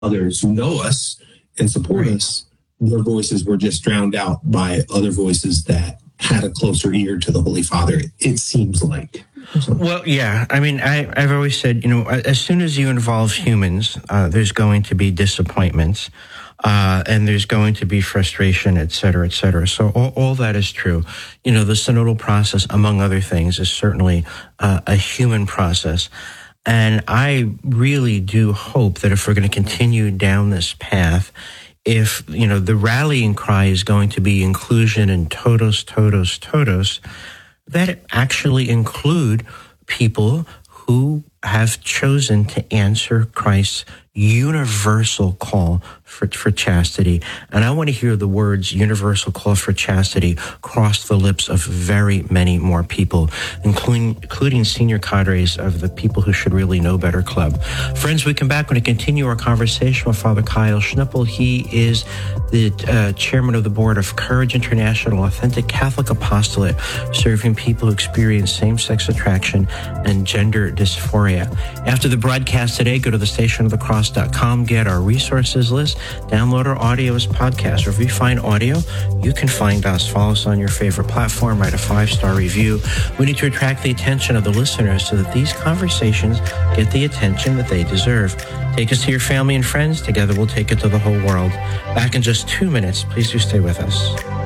others who know us and support us, their voices were just drowned out by other voices that had a closer ear to the Holy Father, it seems like. So. Well, yeah. I mean, I've always said, as soon as you involve humans, there's going to be disappointments, and there's going to be frustration, et cetera, et cetera. So all that is true. The synodal process, among other things, is certainly a human process. And I really do hope that if we're going to continue down this path, if, the rallying cry is going to be inclusion and todos, todos, todos, that it actually include people who have chosen to answer Christ's universal call for chastity. And I want to hear the words universal call for chastity cross the lips of very many more people, including senior cadres of the People Who Should Really Know Better Club. Friends, we come back when we continue our conversation with Father Kyle Schnippel. He is the chairman of the board of Courage International, Authentic Catholic Apostolate, serving people who experience same-sex attraction and gender dysphoria. After the broadcast today, go to thestationofthecross.com, get our resources list, download our audio as podcast. Or if you find audio, you can find us. Follow us on your favorite platform, write a 5-star review. We need to attract the attention of the listeners so that these conversations get the attention that they deserve. Take us to your family and friends. Together we'll take it to the whole world. Back in just 2 minutes. Please do stay with us.